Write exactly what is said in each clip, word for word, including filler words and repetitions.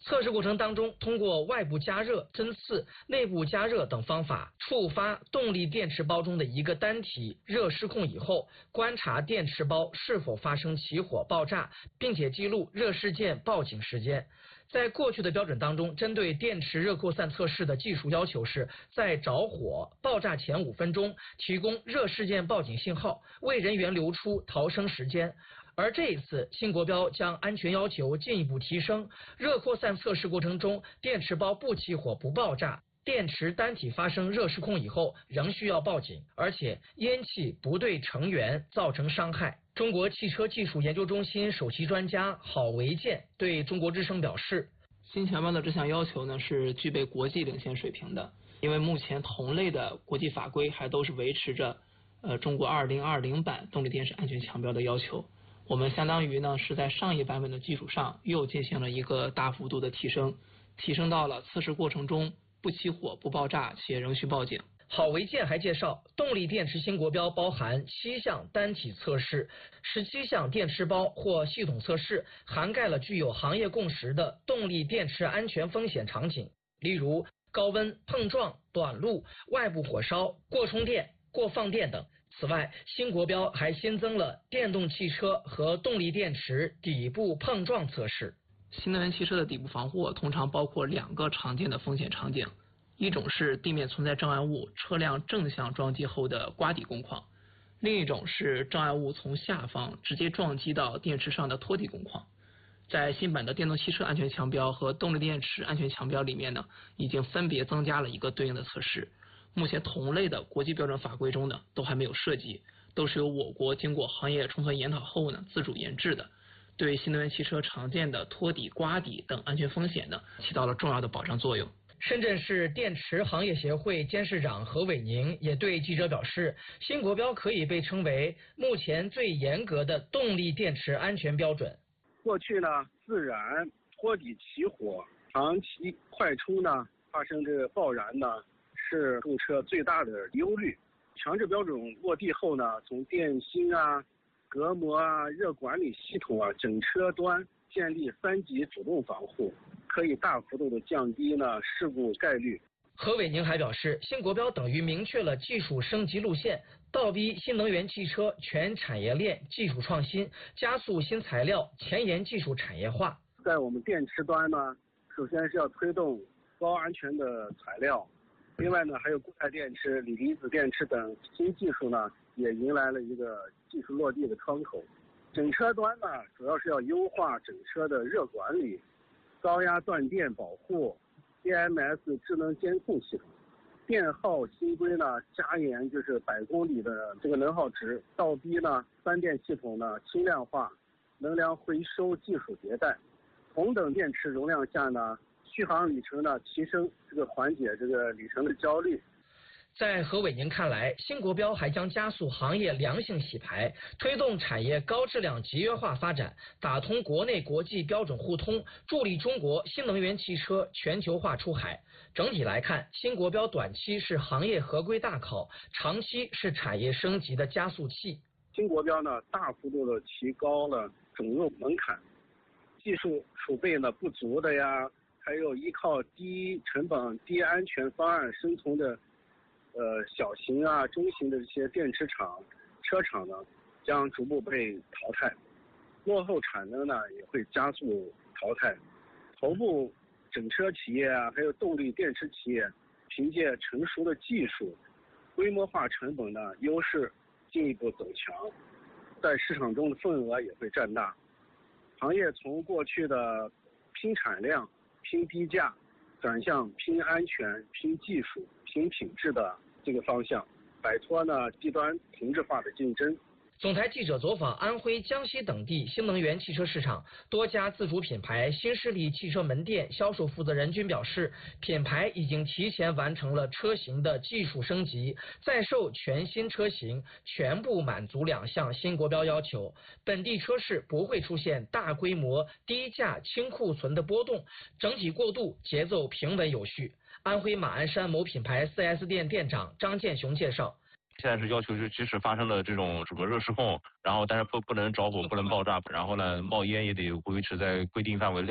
测试过程当中，通过外部加热、针刺、内部加热等方法触发动力电池包中的一个单体热失控以后，观察电池包是否发生起火爆炸，并且记录热事件报警时间。在过去的标准当中，针对电池热扩散测试的技术要求是在着火、爆炸前五分钟提供热事件报警信号，为人员留出逃生时间。而这一次，新国标将安全要求进一步提升，热扩散测试过程中，电池包不起火不爆炸，电池单体发生热失控以后仍需要报警，而且烟气不对成员造成伤害。中国汽车技术研究中心首席专家郝维建对中国之声表示， 新强标的这项要求呢是具备国际领先水平的，因为目前同类的国际法规还都是维持着呃中国二零二零版动力电池安全强标的要求。我们相当于呢是在上一版本的基础上又进行了一个大幅度的提升，提升到了测试过程中不起火不爆炸且仍需报警。 郝维建还介绍，动力电池新国标包含七项单体测试、十七项电池包或系统测试，涵盖了具有行业共识的动力电池安全风险场景，例如高温、碰撞、短路、外部火烧、过充电、过放电等。此外，新国标还新增了电动汽车和动力电池底部碰撞测试。 新能源汽车的底部防护通常包括两个常见的风险场景，一种是地面存在障碍物，车辆正向撞击后的刮底工况，另一种是障碍物从下方直接撞击到电池上的托底工况。在新版的电动汽车安全强标和动力电池安全强标里面呢，已经分别增加了一个对应的测试。目前同类的国际标准法规中呢，都还没有涉及，都是由我国经过行业充分研讨后呢，自主研制的，对新能源汽车常见的托底、刮底等安全风险呢，起到了重要的保障作用。 深圳市电池行业协会监事长何伟宁也对记者表示，新国标可以被称为目前最严格的动力电池安全标准。 过去呢，自燃、托底起火、长期快充呢，发生这个爆燃呢，是购车最大的忧虑。强制标准落地后呢，从电芯啊、隔膜啊、热管理系统啊，整车端建立三级主动防护，可以大幅度的降低呢事故概率。 何伟宁还表示，新国标等于明确了技术升级路线，倒逼新能源汽车全产业链技术创新，加速新材料前沿技术产业化。 在我们电池端呢，首先是要推动高安全的材料，另外呢，还有固态电池、锂离子电池等新技术呢，也迎来了一个技术落地的窗口。整车端呢，主要是要优化整车的热管理、高压断电保护、D M S 智能监控系统。电耗新规呢，加严就是百公里的这个能耗值，倒逼呢三电系统呢轻量化、能量回收技术迭代。同等电池容量下呢，续航里程呢提升，这个缓解这个里程的焦虑。 在何伟宁看来，新国标还将加速行业良性洗牌，推动产业高质量集约化发展，打通国内国际标准互通，助力中国新能源汽车全球化出海。整体来看，新国标短期是行业合规大考，长期是产业升级的加速器。 新国标呢，大幅度的提高了准入门槛，技术储备呢不足的呀，还有依靠低成本、低安全方案生存的呃，小型啊、中型的这些电池厂、车厂呢，将逐步被淘汰，落后产能呢也会加速淘汰。头部整车企业啊，还有动力电池企业，凭借成熟的技术、规模化成本呢优势，进一步走强，在市场中的份额也会占大。行业从过去的拼产量、拼低价，转向拼安全、拼技术、拼品质的这个方向，摆脱呢低端同质化的竞争。 总台记者走访安徽、江西等地新能源汽车市场，多家自主品牌、新势力汽车门店销售负责人均表示，品牌已经提前完成了车型的技术升级，在售全新车型全部满足两项新国标要求，本地车市不会出现大规模低价清库存的波动，整体过渡节奏平稳有序。安徽马鞍山某品牌 四 S 店店长张建雄介绍， 现在是要求，是即使发生了这种什么热失控，然后但是不不能着火，不能爆炸，然后呢冒烟也得维持在规定范围内。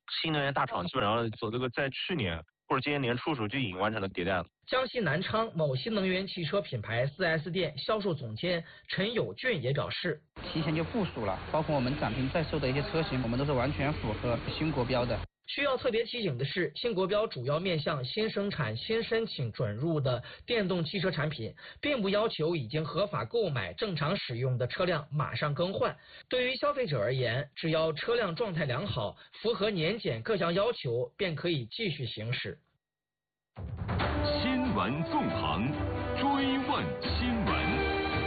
新能源大厂基本上走这个在去年或者今年年初的时候就已经完成了迭代了。 江西南昌某新能源汽车品牌 四 S 店销售总监陈友俊也表示， 提前就部署了，包括我们展厅在售的一些车型，我们都是完全符合新国标的。 需要特别提醒的是，新国标主要面向新生产、新申请准入的电动汽车产品，并不要求已经合法购买、正常使用的车辆马上更换。对于消费者而言，只要车辆状态良好，符合年检各项要求，便可以继续行驶。 新闻纵横，追问新闻。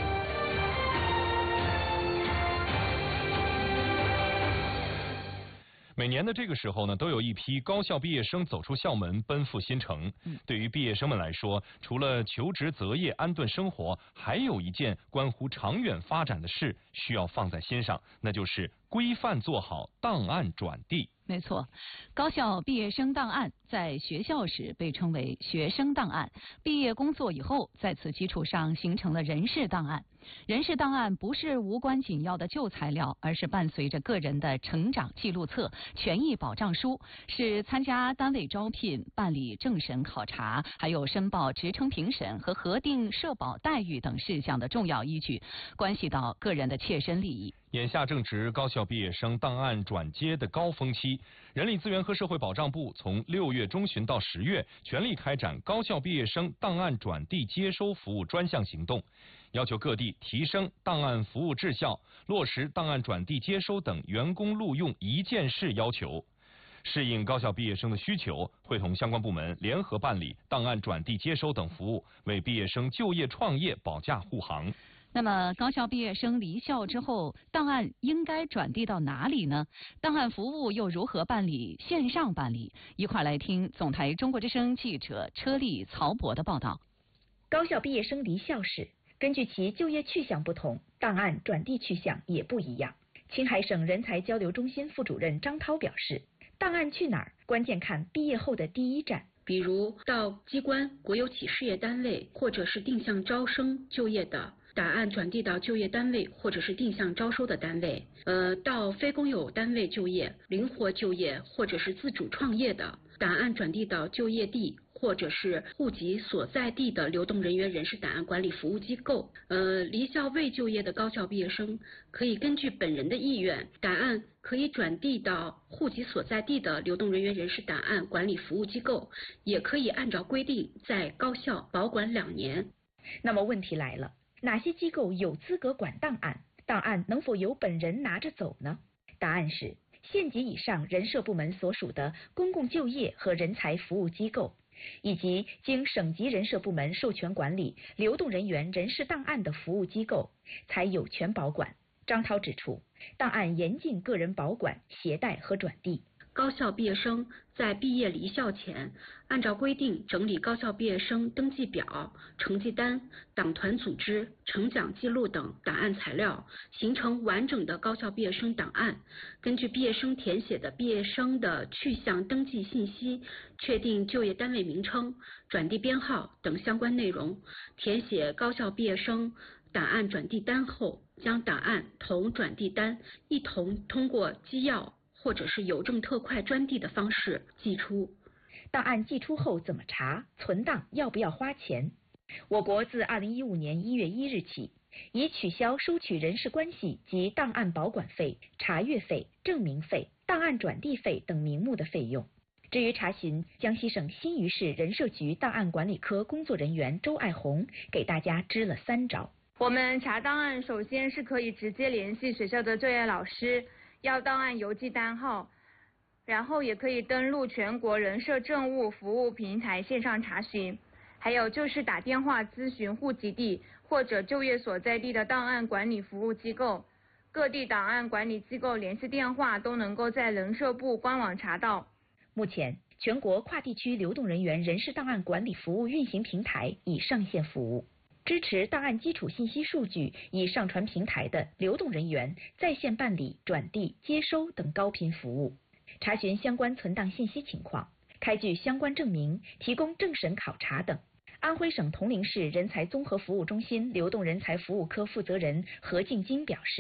每年的这个时候呢，都有一批高校毕业生走出校门，奔赴新城。嗯、对于毕业生们来说，除了求职择业、安顿生活，还有一件关乎长远发展的事需要放在心上，那就是规范做好档案转递。 没错，高校毕业生档案在学校时被称为学生档案，毕业工作以后，在此基础上形成了人事档案。人事档案不是无关紧要的旧材料，而是伴随着个人的成长记录册、权益保障书，是参加单位招聘、办理政审考察，还有申报职称评审和核定社保待遇等事项的重要依据，关系到个人的切身利益。 眼下正值高校毕业生档案转接的高峰期，人力资源和社会保障部从六月中旬到十月，全力开展高校毕业生档案转递接收服务专项行动，要求各地提升档案服务质效，落实档案转递接收等员工录用一件事要求。适应高校毕业生的需求，会同相关部门联合办理档案转递接收等服务，为毕业生就业创业保驾护航。 那么，高校毕业生离校之后，档案应该转递到哪里呢？档案服务又如何办理？线上办理？一块来听总台中国之声记者车丽、曹博的报道。 高校毕业生离校时，根据其就业去向不同，档案转递去向也不一样。青海省人才交流中心副主任张涛表示，档案去哪儿，关键看毕业后的第一站。 比如到机关、国有企事业单位或者是定向招生就业的，档案转递到就业单位或者是定向招收的单位；呃，到非公有单位就业、灵活就业或者是自主创业的，档案转递到就业地或者是户籍所在地的流动人员人事档案管理服务机构。呃，离校未就业的高校毕业生可以根据本人的意愿，档案可以转递到户籍所在地的流动人员人事档案管理服务机构，也可以按照规定在高校保管两年。 那么问题来了，哪些机构有资格管档案？档案能否由本人拿着走呢？答案是县级以上人社部门所属的公共就业和人才服务机构，以及经省级人社部门授权管理流动人员人事档案的服务机构，才有权保管。张涛指出，档案严禁个人保管、携带和转递。 高校毕业生在毕业离校前，按照规定整理高校毕业生登记表、成绩单、党团组织、成奖记录等档案材料，形成完整的高校毕业生档案。根据毕业生填写的毕业生的去向登记信息，确定就业单位名称、转递编号等相关内容，填写高校毕业生档案转递单后，将档案同转递单一同通过机要或者是邮政特快专递的方式寄出。 档案寄出后怎么查？存档要不要花钱？我国自二零一五年一月一日起，已取消收取人事关系及档案保管费、查阅费、证明费、档案转递费等名目的费用。至于查询，江西省新余市人社局档案管理科工作人员周爱红给大家支了三招。 我们查档案，首先是可以直接联系学校的就业老师，要档案邮寄单号，然后也可以登录全国人社政务服务平台线上查询，还有就是打电话咨询户籍地或者就业所在地的档案管理服务机构，各地档案管理机构联系电话都能够在人社部官网查到。 目前，全国跨地区流动人员人事档案管理服务运行平台已上线服务。支持档案基础信息数据已上传平台的流动人员在线办理、转递、接收等高频服务，查询相关存档信息情况，开具相关证明，提供政审考察等。安徽省铜陵市人才综合服务中心流动人才服务科负责人何静金表示，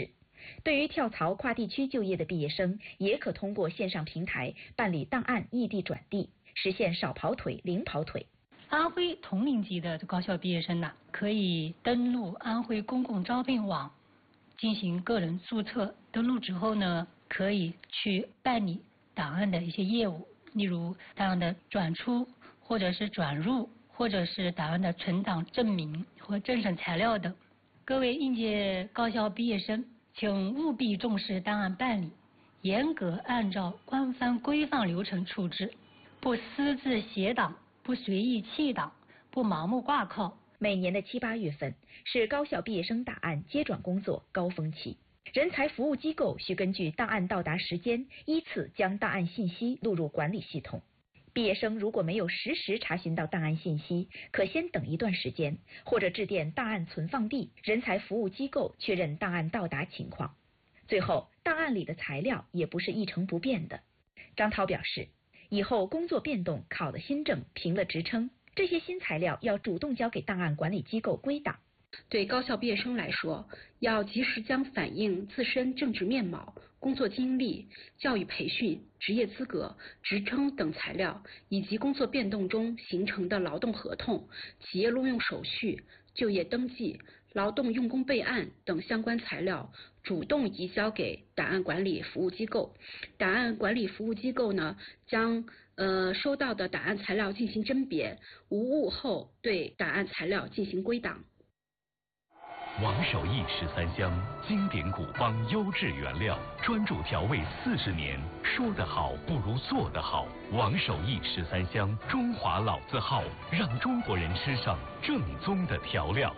对于跳槽跨地区就业的毕业生，也可通过线上平台办理档案异地转递，实现少跑腿、零跑腿。 安徽同龄级的高校毕业生呢，可以登录安徽公共招聘网进行个人注册。登录之后呢，可以去办理档案的一些业务，例如档案的转出，或者是转入，或者是档案的存档证明和政审材料等。各位应届高校毕业生，请务必重视档案办理，严格按照官方规范流程处置，不私自写档，不随意弃档，不盲目挂靠。 每年的七八月份是高校毕业生档案接转工作高峰期，人才服务机构需根据档案到达时间，依次将档案信息录入管理系统。毕业生如果没有实时查询到档案信息，可先等一段时间，或者致电档案存放地，人才服务机构确认档案到达情况。最后，档案里的材料也不是一成不变的。张涛表示，以后工作变动、考了新证、评了职称，这些新材料要主动交给档案管理机构归档。 对高校毕业生来说，要及时将反映自身政治面貌、工作经历、教育培训、职业资格、职称等材料，以及工作变动中形成的劳动合同、企业录用手续、就业登记、劳动用工备案等相关材料，主动移交给档案管理服务机构。档案管理服务机构呢，将呃收到的档案材料进行甄别，无误后对档案材料进行归档。 王守义十三香，经典古方优质原料，专注调味四十年，说得好不如做得好。王守义十三香，中华老字号，让中国人吃上正宗的调料。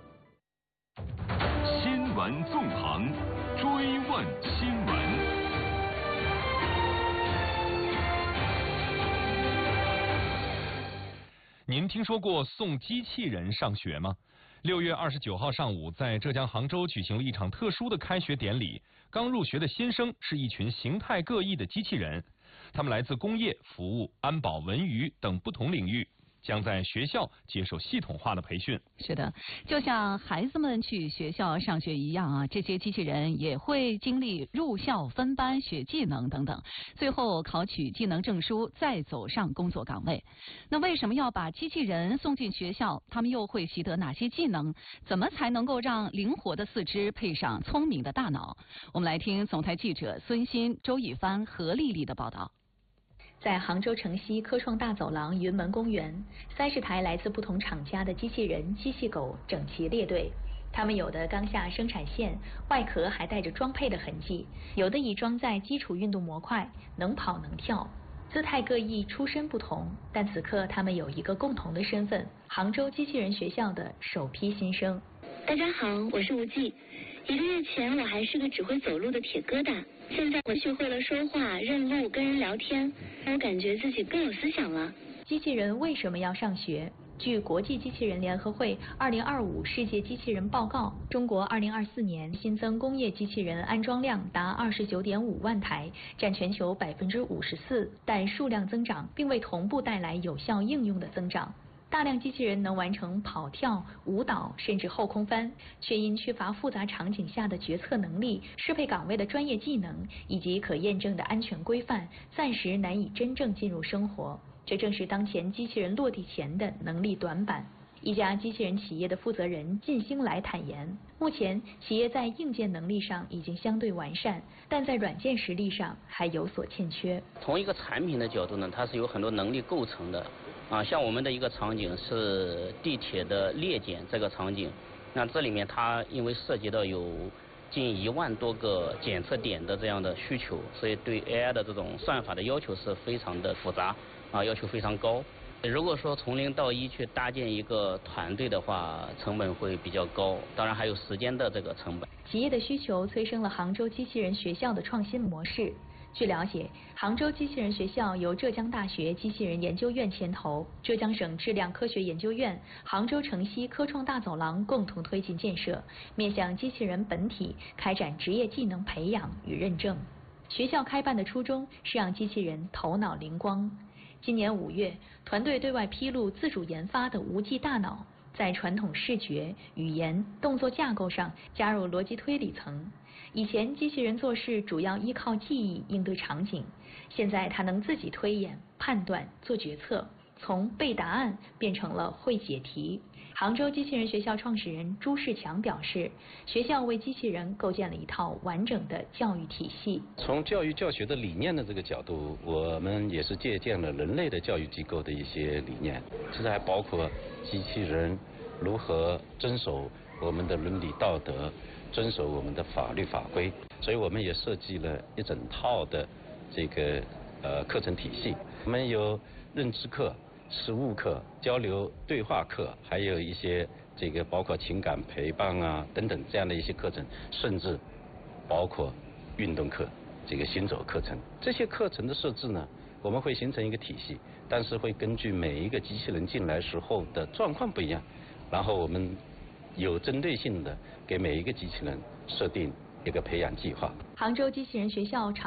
新闻纵横，追问新闻。 您听说过送机器人上学吗？六月二十九号上午，在浙江杭州举行了一场特殊的开学典礼。刚入学的新生是一群形态各异的机器人，他们来自工业、服务、安保、文娱等不同领域，将在学校接受系统化的培训。 是的，就像孩子们去学校上学一样啊，这些机器人也会经历入校分班、学技能等等，最后考取技能证书，再走上工作岗位。那为什么要把机器人送进学校？他们又会习得哪些技能？怎么才能够让灵活的四肢配上聪明的大脑？我们来听总台记者孙鑫、周以帆、何丽丽的报道。 在杭州城西科创大走廊云门公园，三十台来自不同厂家的机器人、机器狗整齐列队。它们有的刚下生产线，外壳还带着装配的痕迹；有的已装载基础运动模块，能跑能跳。姿态各异，出身不同，但此刻他们有一个共同的身份：杭州机器人学校的首批新生。 大家好，我是吴季。一个月前我还是个只会走路的铁疙瘩，现在我学会了说话、认路、跟人聊天，我感觉自己更有思想了。 机器人为什么要上学？据国际机器人联合会二零二五世界机器人报告，中国二零二四年新增工业机器人安装量达二十九点五万台，占全球百分之五十四，但数量增长并未同步带来有效应用的增长。大量机器人能完成跑跳、舞蹈，甚至后空翻，却因缺乏复杂场景下的决策能力、适配岗位的专业技能以及可验证的安全规范，暂时难以真正进入生活。这正是当前机器人落地前的能力短板。一家机器人企业的负责人靳兴来坦言，目前企业在硬件能力上已经相对完善，但在软件实力上还有所欠缺。 从一个产品的角度呢，它是有很多能力构成的。啊，像我们的一个场景是地铁的列检这个场景，那这里面它因为涉及到有近一万多个检测点的这样的需求，所以对 A I 的这种算法的要求是非常的复杂，啊，要求非常高。如果说从零到一去搭建一个团队的话，成本会比较高，当然还有时间的这个成本。 企业的需求催生了杭州机器人学校的创新模式。据了解，杭州机器人学校由浙江大学机器人研究院牵头，浙江省质量科学研究院、杭州城西科创大走廊共同推进建设，面向机器人本体开展职业技能培养与认证。学校开办的初衷是让机器人头脑灵光。今年五月，团队对外披露自主研发的无际大脑，在传统视觉、语言、动作架构上加入逻辑推理层。 以前机器人做事主要依靠记忆应对场景，现在它能自己推演、判断、做决策，从背答案变成了会解题。杭州机器人学校创始人朱世强表示，学校为机器人构建了一套完整的教育体系。 从教育教学的理念的这个角度，我们也是借鉴了人类的教育机构的一些理念，其实还包括机器人如何遵守我们的伦理道德，遵守我们的法律法规，所以我们也设计了一整套的这个呃课程体系。我们有认知课、实务课、交流对话课，还有一些这个包括情感陪伴啊等等这样的一些课程，甚至包括运动课、这个行走课程。这些课程的设置呢，我们会形成一个体系，但是会根据每一个机器人进来时候的状况不一样，然后我们有针对性的给每一个机器人设定一个培养计划。 杭州机器人学校常